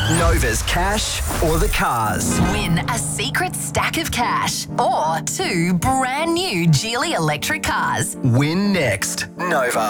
Nova's cash or the cars? Win a secret stack of cash or 2 brand new Geely electric cars. Win next. Nova.